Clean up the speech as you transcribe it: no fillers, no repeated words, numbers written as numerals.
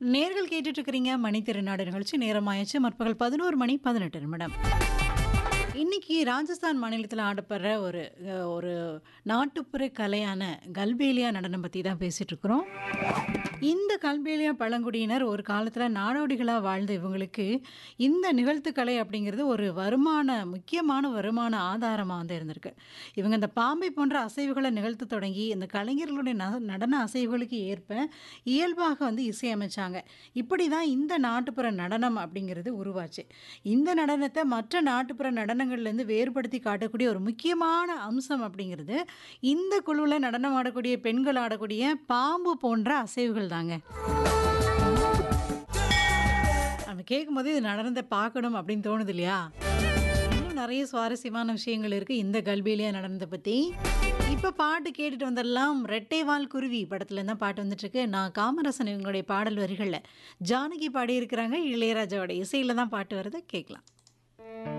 நேர்கள் கேட்டுட்டு இருக்கிறீங்க மணித்திருநாடு நிகழ்ச்சி. நேரமாயிடுச்சு முற்பகல் 11 மணி 18 நிமிடம். இன்னைக்கு ராஜஸ்தான் மாநிலத்தில் ஆடப்படுற ஒரு நாட்டுப்புற கலையான கல்பேலியா நடனம் பற்றி தான் பேசிட்டு இருக்கிறோம். இந்த கல்பேலியா பழங்குடியினர் ஒரு காலத்தில் நாடோடிகளாக வாழ்ந்த இவங்களுக்கு இந்த நிகழ்த்துக்கலை அப்படிங்கிறது ஒரு முக்கியமான வருமான ஆதாரமாக வந்து இருந்திருக்கு. இவங்க இந்த பாம்பை போன்ற அசைவுகளை நிகழ்த்த தொடங்கி இந்த கலைஞர்களுடைய நடன அசைவுகளுக்கு ஏற்ப இயல்பாக வந்து இசையமைச்சாங்க. இப்படி தான் இந்த நாட்டுப்புற நடனம் அப்படிங்கிறது உருவாச்சு. இந்த நடனத்தை மற்ற நாட்டுப்புற நடனங்கள்லேருந்து வேறுபடுத்தி காட்டக்கூடிய ஒரு முக்கியமான அம்சம் அப்படிங்கிறது இந்த குழுவில் நடனம் ஆடக்கூடிய பெண்கள் ஆடக்கூடிய பாம்பு போன்ற அசைவுகள் தாங்க. நம்ம கேட்கும்போது இது நடனத்தை பார்க்கணும் அப்படின்னு தோணுது இல்லையா? இன்னும் நிறைய சுவாரஸ்யமான விஷயங்கள் இருக்குது இந்த கல்பேலியா நடனத்தை பற்றி. இப்போ பாட்டு கேட்டுட்டு வந்துடலாம். ரெட்டைவால் குருவி படத்துலேருந்து தான் பாட்டு வந்துட்டுருக்கு. நான் காமராசன் இவங்களுடைய பாடல் வரிகளில் ஜானகி பாடியிருக்கிறாங்க. இளையராஜாவோட இசையில் தான் பாட்டு வருது, கேட்கலாம்.